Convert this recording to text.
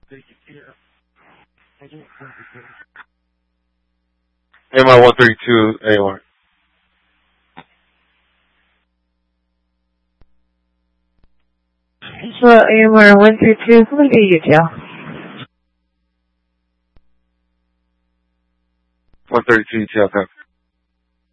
AMR 132, AMR. So AMR 132, who will be you, Joe? 132, ETL, copy.